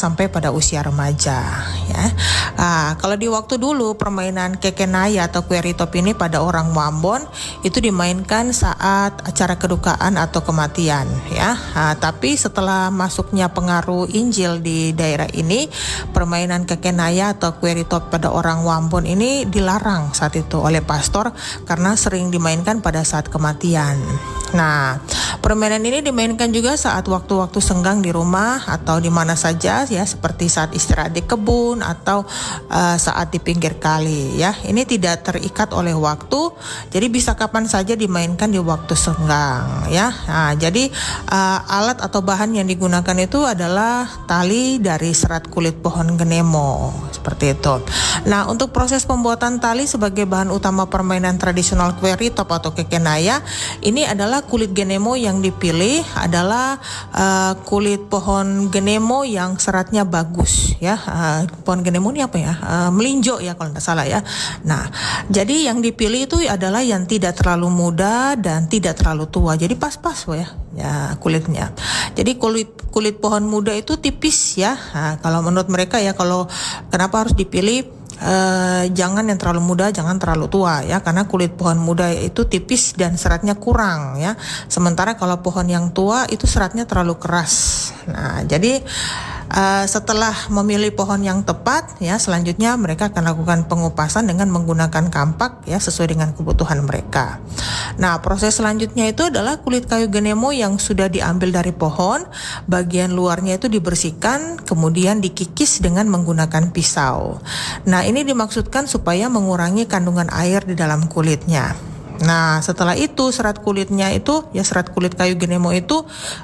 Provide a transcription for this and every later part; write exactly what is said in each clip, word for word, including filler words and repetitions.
sampai pada usia remaja ya. Nah, kalau di waktu dulu permainan kekenaya atau kueritop ini pada orang Wambon itu dimainkan saat acara kedukaan atau kematian ya. Nah, tapi setelah masuknya pengaruh Injil di daerah ini, permainan kekenaya atau kueritop pada orang Wambon ini dilarang saat itu oleh pastor karena sering dimainkan pada saat kematian. Nah, permainan ini dimainkan juga saat waktu-waktu senggang di rumah atau di mana saja ya, seperti saat istirahat di kebun atau uh, saat di pinggir kali ya. Ini tidak terikat oleh waktu, jadi bisa kapan saja dimainkan di waktu senggang ya. Nah, jadi uh, alat atau bahan yang digunakan itu adalah tali dari serat kulit pohon genemo seperti itu. Nah, untuk proses pembuatan tali sebagai bahan utama permainan tradisional kueritop atau kekenaya ini adalah kulit genemo yang dipilih adalah uh, kulit pohon genemo yang seratnya bagus ya. Uh, pohon genemo ini apa ya? Uh, melinjo ya kalau tidak salah ya. Nah, jadi yang dipilih itu adalah yang tidak terlalu muda dan tidak terlalu tua. Jadi pas-pas ya, ya kulitnya. Jadi kulit kulit pohon muda itu tipis ya. Nah, kalau menurut mereka ya, kalau kenapa harus dipilih Uh, jangan yang terlalu muda, jangan terlalu tua ya, karena kulit pohon muda itu tipis dan seratnya kurang ya. Sementara kalau pohon yang tua itu seratnya terlalu keras. Nah, jadi uh, setelah memilih pohon yang tepat ya, selanjutnya mereka akan lakukan pengupasan dengan menggunakan kampak ya, sesuai dengan kebutuhan mereka. Nah, proses selanjutnya itu adalah kulit kayu genemo yang sudah diambil dari pohon, bagian luarnya itu dibersihkan, kemudian dikikis dengan menggunakan pisau. Nah, ini dimaksudkan supaya mengurangi kandungan air di dalam kulitnya. Nah, setelah itu serat kulitnya itu ya, serat kulit kayu genemo itu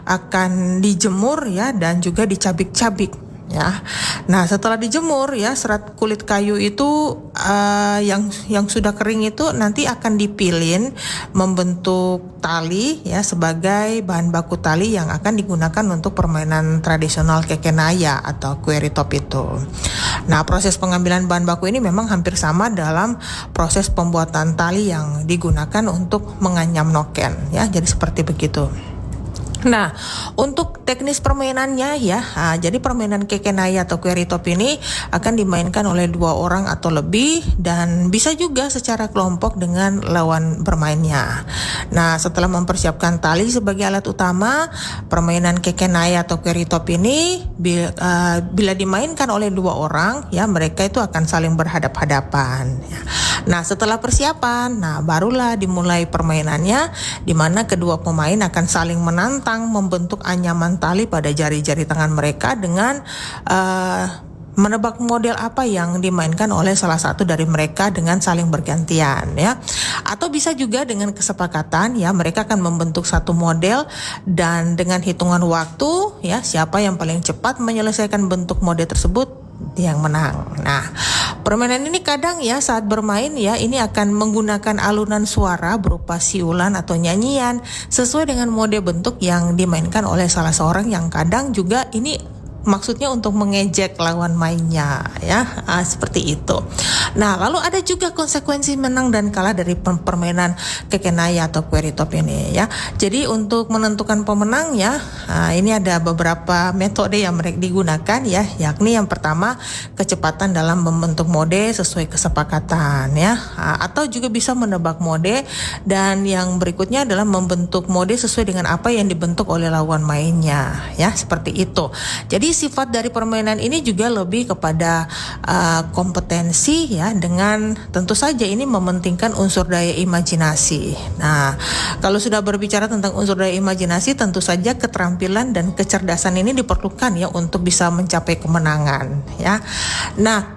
akan dijemur ya, dan juga dicabik-cabik ya. Nah, setelah dijemur ya, serat kulit kayu itu uh, yang yang sudah kering itu nanti akan dipilin membentuk tali ya, sebagai bahan baku tali yang akan digunakan untuk permainan tradisional kekenaya atau kueritop itu. Nah, proses pengambilan bahan baku ini memang hampir sama dalam proses pembuatan tali yang digunakan untuk menganyam noken ya, jadi seperti begitu. Nah, untuk teknis permainannya ya, nah, jadi permainan kekenaya atau kueritop ini akan dimainkan oleh dua orang atau lebih, dan bisa juga secara kelompok dengan lawan bermainnya. Nah, setelah mempersiapkan tali sebagai alat utama, permainan kekenaya atau kueritop ini bila, uh, bila dimainkan oleh dua orang ya, mereka itu akan saling berhadap-hadapan ya. Nah, setelah persiapan, nah barulah dimulai permainannya, di mana kedua pemain akan saling menantang membentuk anyaman tali pada jari-jari tangan mereka dengan uh, menebak model apa yang dimainkan oleh salah satu dari mereka dengan saling bergantian ya. Atau bisa juga dengan kesepakatan ya, mereka akan membentuk satu model dan dengan hitungan waktu ya, siapa yang paling cepat menyelesaikan bentuk model tersebut yang menang. Nah, permainan ini kadang ya saat bermain ya, ini akan menggunakan alunan suara berupa siulan atau nyanyian sesuai dengan mode bentuk yang dimainkan oleh salah seorang, yang kadang juga ini maksudnya untuk mengejek lawan mainnya ya, ah, seperti itu. Nah, lalu ada juga konsekuensi menang dan kalah dari permainan kekenaya atau kueritop ini ya. Jadi untuk menentukan pemenangnya, ah, ini ada beberapa metode yang mereka digunakan ya, yakni yang pertama kecepatan dalam membentuk mode sesuai kesepakatan ya, ah, atau juga bisa menebak mode, dan yang berikutnya adalah membentuk mode sesuai dengan apa yang dibentuk oleh lawan mainnya ya, seperti itu. Jadi sifat dari permainan ini juga lebih kepada uh, kompetensi ya, dengan tentu saja ini mementingkan unsur daya imajinasi. Nah, kalau sudah berbicara tentang unsur daya imajinasi, tentu saja keterampilan dan kecerdasan ini diperlukan ya untuk bisa mencapai kemenangan ya. Nah,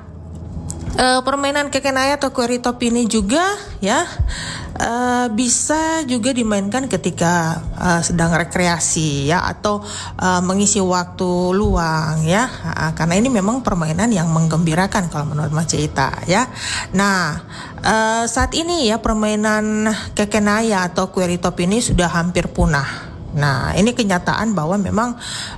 Uh, permainan kekenaya atau kueritop ini juga ya uh, bisa juga dimainkan ketika uh, sedang rekreasi ya, atau uh, mengisi waktu luang ya, uh, karena ini memang permainan yang menggembirakan kalau menurut Mas Cita ya. Nah, uh, saat ini ya permainan kekenaya atau kueritop ini sudah hampir punah. Nah, ini kenyataan bahwa memang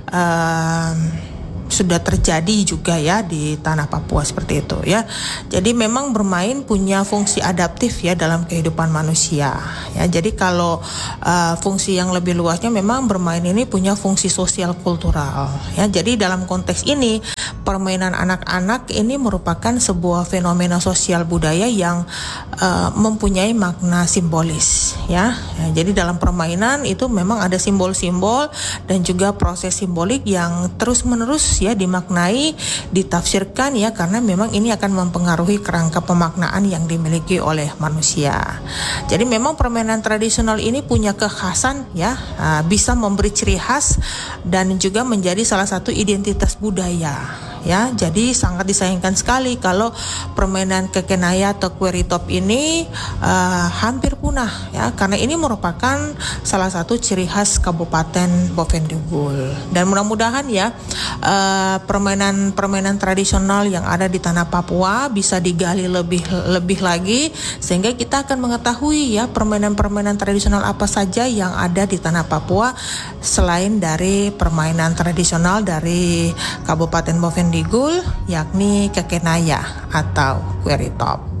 uh, sudah terjadi juga ya di tanah Papua seperti itu ya. Jadi memang bermain punya fungsi adaptif ya dalam kehidupan manusia ya. Jadi kalau uh, fungsi yang lebih luasnya, memang bermain ini punya fungsi sosial kultural ya. Jadi dalam konteks ini permainan anak-anak ini merupakan sebuah fenomena sosial budaya yang uh, mempunyai makna simbolis, ya. Ya, jadi dalam permainan itu memang ada simbol-simbol dan juga proses simbolik yang terus-menerus ya dimaknai, ditafsirkan ya, karena memang ini akan mempengaruhi kerangka pemaknaan yang dimiliki oleh manusia. Jadi memang permainan tradisional ini punya kekhasan ya, uh, bisa memberi ciri khas dan juga menjadi salah satu identitas budaya. Ya, jadi sangat disayangkan sekali kalau permainan kekenaya atau kueritop ini uh, hampir punah ya, karena ini merupakan salah satu ciri khas Kabupaten Bovendigul. Dan mudah-mudahan ya uh, permainan-permainan tradisional yang ada di tanah Papua bisa digali lebih lebih lagi sehingga kita akan mengetahui ya permainan-permainan tradisional apa saja yang ada di tanah Papua selain dari permainan tradisional dari Kabupaten Bovendigul, yakni kekenaya atau kueritop.